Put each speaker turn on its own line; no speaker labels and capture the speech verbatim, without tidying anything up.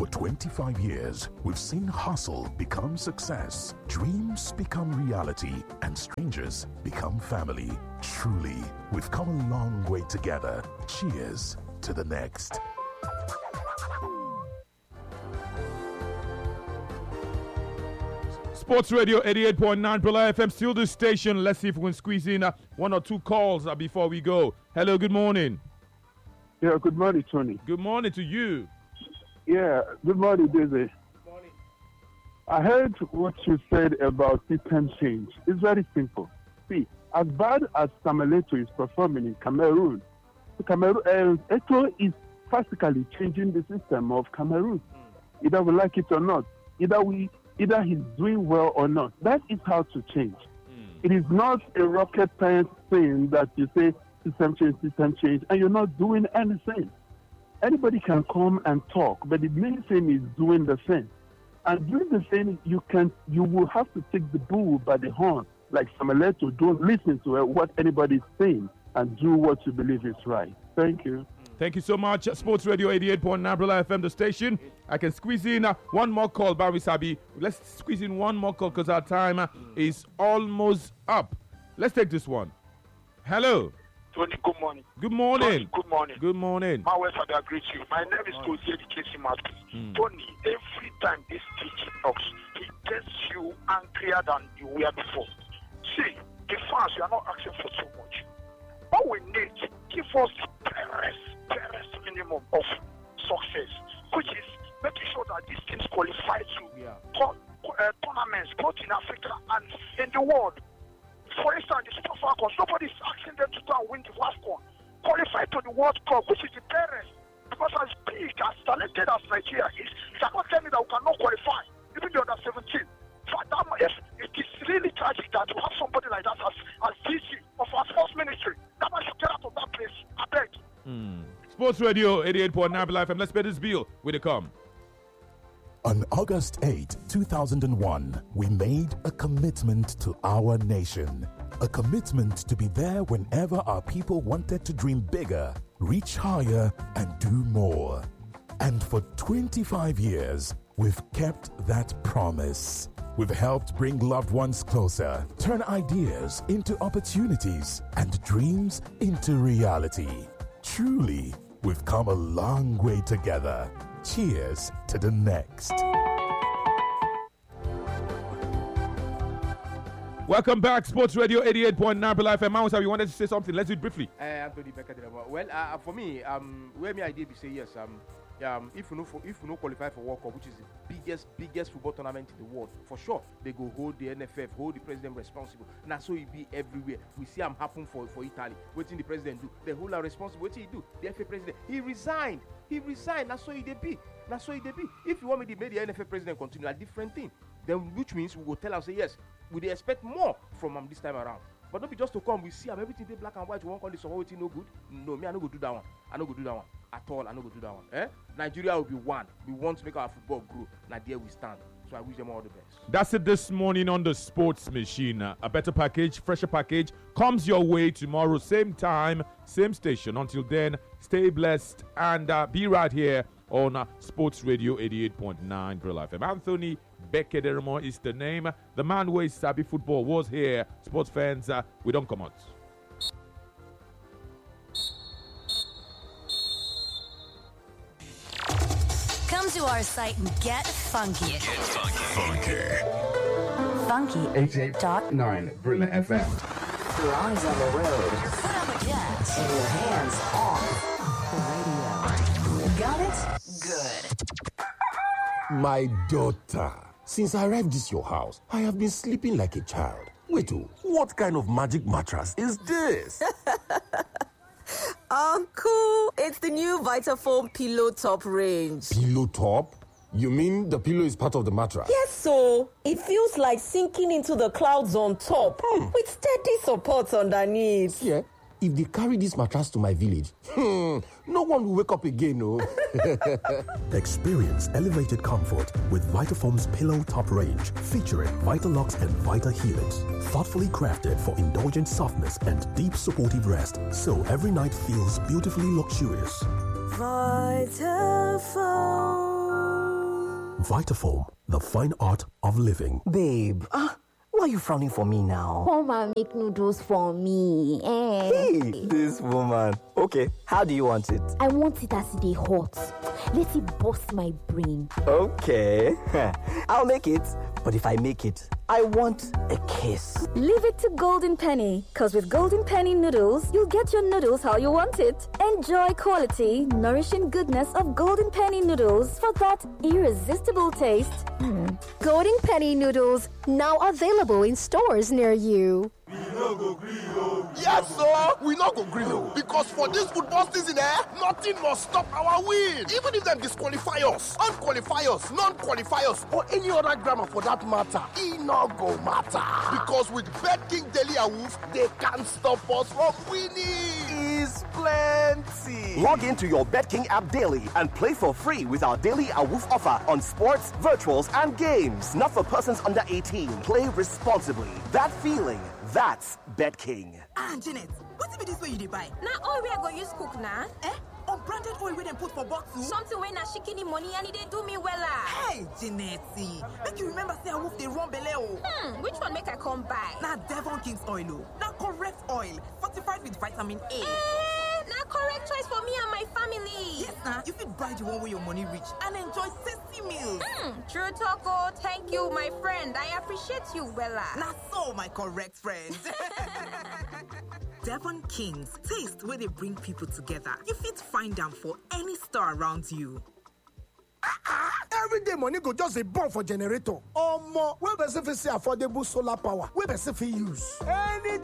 For twenty-five years, we've seen hustle become success, dreams become reality, and strangers become family. Truly, we've come a long way together. Cheers to the next.
Sports Radio eighty-eight point nine Brilla F M, still the station. Let's see if we can squeeze in uh, one or two calls uh, before we go. Hello, good morning.
Yeah, good morning, Tony.
Good morning to you.
Yeah, good morning, Daisy.
Good morning.
I heard what you said about system change. It's very simple. See, as bad as Samaleto is performing in Cameroon, Cameroon uh, Eto'o is practically changing the system of Cameroon. Mm. Either we like it or not, either we, either he's doing well or not. That is how to change. Mm. It is not a rocket science thing that you say system change, system change, and you're not doing anything. Anybody can come and talk, but the main thing is doing the thing. And doing the thing, you can, you will have to take the bull by the horn, like Samaleto. Don't listen to what anybody is saying and do what you believe is right. Thank you.
Thank you so much. Sports Radio eighty-eight point nine Brilla F M, the station. I can squeeze in uh, one more call, Barry Sabi. Let's squeeze in one more call because our time uh, is almost up. Let's take this one. Hello.
Tony, good morning.
Good morning.
Tony, good morning.
Good morning.
My wife, I agree with you. My name is Cozier Casey Mouthpiece. Mm. Tony, every time this teacher talks, he gets you angrier than you were before. See, the fans, you are not asking for too much. What we need, give us the barest, barest minimum of success, which is making sure that these teams qualify to yeah. to, uh, tournaments, both in Africa and in the world. For instance, the Super Falcons, nobody is asking them to go and win the AFCON. Qualify to the World Cup, which is the parents. Because as big, as talented as Nigeria is, you cannot tell me that we cannot qualify, even the under seventeen. For that, yes, it is really tragic that we have somebody like that as, as D C of our sports ministry. That man should get out of that place. I beg.
Mm. Sports Radio eighty-eight point nine Life, and let's pay this bill with a come.
On August eighth, two thousand one, we made a commitment to our nation. A commitment to be there whenever our people wanted to dream bigger, reach higher, and do more. And for twenty-five years, we've kept that promise. We've helped bring loved ones closer, turn ideas into opportunities, and dreams into reality. Truly, we've come a long way together. Cheers to the next.
Welcome back, Sports Radio eighty-eight point nine Life. And Mount, you wanted to say something. Let's do it briefly.
Uh, Anthony Becker. Well, uh, for me, um, where me idea be say yes. Um, um, if you know, for, if you know qualify for World Cup, which is the biggest, biggest football tournament in the world, for sure they go hold the N F F, hold the president responsible. Now, so it be everywhere. We see them happen for for Italy. What did the president do? They hold are responsible. What did he do? The F A president, he resigned. He resigned. That's so it they be. That's so it they be. If you want me to make the N F F president continue, a different thing. Then, which means we will tell us, say yes, we expect more from him this time around. But not be just to come, we see him everything they black and white. We won't call this so no good. No, me I no go do that one. I no go do that one at all. I no go do that one. Eh? Nigeria will be one. We want to make our football grow. Now there we stand. So I wish them all the best.
That's it this morning on the Sports Machine. A better package, fresher package comes your way tomorrow, same time, same station. Until then, stay blessed and uh, be right here on uh, Sports Radio eighty-eight point nine Brilla F M. Anthony Bekederemo is the name. The man who is Sabi Football was here. Sports fans, uh, we don't come out.
Come to our site and get funky. Get funky.
Funky.
Funky.
eighty-eight point nine Brilla F M.
Your eyes on the road. Your foot on the gas. And your hands off the radio. Got it? Good.
My daughter, since I arrived at your house, I have been sleeping like a child. Wait, oh, what kind of magic mattress is this?
Uncle, it's the new Vitafoam Pillow Top range.
Pillow Top? You mean the pillow is part of the mattress?
Yes, so it feels like sinking into the clouds on top hmm. with steady support underneath.
Yeah. If they carry this mattress to my village, hmm, no one will wake up again, no.
Experience elevated comfort with Vitafoam's Pillow Top range, featuring Vitalux and Vita Helix. Thoughtfully crafted for indulgent softness and deep supportive rest, so every night feels beautifully luxurious.
Vitafoam.
Vitafoam, the fine art of living.
Babe, ah, why are you frowning for me now?
Come and make noodles for me. Eh.
Hey, this woman. Okay, how do you want it?
I want it as they hot. Let it bust my brain.
Okay, I'll make it. But if I make it, I want a kiss.
Leave it to Golden Penny, because with Golden Penny noodles, you'll get your noodles how you want it. Enjoy quality, nourishing goodness of Golden Penny noodles for that irresistible taste. Mm.
Golden Penny noodles, now available in stores near you.
Yes, sir. We not go grill because for this football season, eh, nothing must stop our win. Even if them disqualify us, unqualify us, non-qualify us, or any other grammar for that matter, it not go matter. Because with BetKing Daily Awoof, they can't stop us from winning.
Is plenty. Log into your BetKing app daily and play for free with our daily Awoof offer on sports, virtuals, and games. Not for persons under eighteen. Play responsibly. That feeling. That's BetKing.
Ah, Janet, what's be this way you dey buy?
Now all we are going to use cook now.
Eh? Unbranded oil we dem put for bottle?
Something when na shikini money and it dey do me wella.
Hey, Janet, make you remember say Awoof dey run belle o.
Hmm, which one make I come buy?
Na Devon King's oil o. Na correct oil, fortified with vitamin A.
Eh, na correct choice for me and my family.
Yes, na. You fit buy the one where your money reach and enjoy tasty meals.
Hmm, true talk o. Thank you, my friend. I appreciate you wella.
Na so, my correct friend. Devon Kings, taste where they bring people together. You fit find them for any store around you.
Every day money go just a bomb for generator. Or more, where person fit see affordable solar power, where person fit use. Any